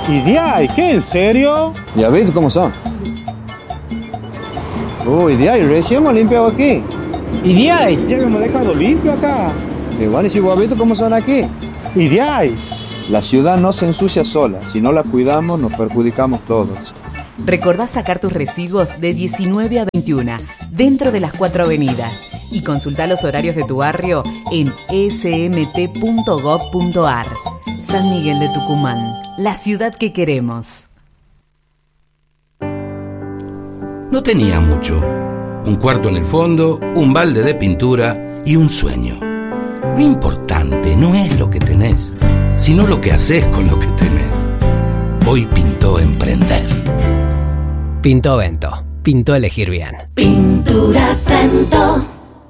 ¿Y de qué? ¿En serio? Ya ves cómo son. Uy, recién hemos limpiado aquí. ¿Y ya hemos dejado limpio acá? Y bueno, si vos has visto cómo son aquí. ¿Y La ciudad no se ensucia sola. Si no la cuidamos, nos perjudicamos todos. Recordá sacar tus residuos de 19 a 21 dentro de las 4 avenidas y consultá los horarios de tu barrio en smt.gov.ar. San Miguel de Tucumán, la ciudad que queremos. No tenía mucho. Un cuarto en el fondo, un balde de pintura y un sueño. Lo importante no es lo que tenés, sino lo que haces con lo que tenés. Hoy pintó emprender. Pintó Vento. Pintó elegir bien. Pinturas Vento.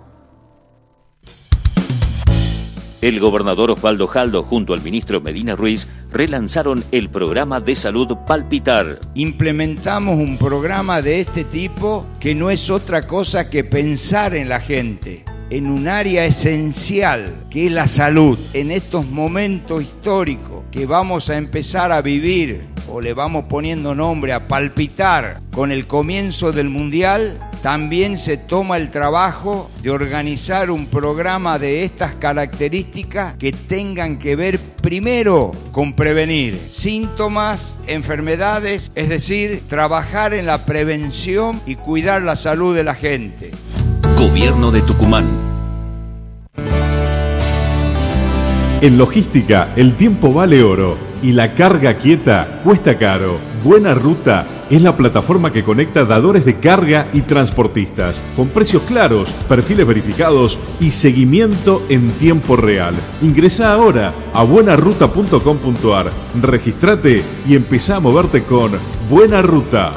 El gobernador Osvaldo Jaldo junto al ministro Medina Ruiz relanzaron el programa de salud Palpitar. Implementamos un programa de este tipo que no es otra cosa que pensar en la gente, en un área esencial que es la salud. En estos momentos históricos que vamos a empezar a vivir, o le vamos poniendo nombre a palpitar con el comienzo del Mundial, también se toma el trabajo de organizar un programa de estas características que tengan que ver primero con prevenir síntomas, enfermedades, es decir, trabajar en la prevención y cuidar la salud de la gente. Gobierno de Tucumán. En logística, el tiempo vale oro y la carga quieta cuesta caro. Buena Ruta es la plataforma que conecta dadores de carga y transportistas, con precios claros, perfiles verificados y seguimiento en tiempo real. Ingresa ahora a buenaruta.com.ar, registrate y empezá a moverte con Buena Ruta.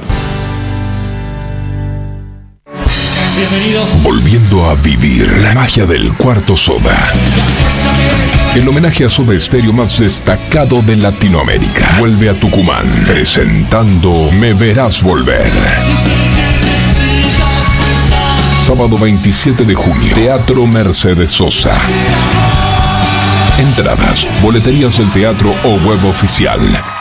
Bienvenidos. Volviendo a vivir la magia del Cuarto Soda. El homenaje a Soda Stereo más destacado de Latinoamérica vuelve a Tucumán, presentando Me Verás Volver. Sábado 27 de junio, Teatro Mercedes Sosa. Entradas, boleterías del teatro o web oficial.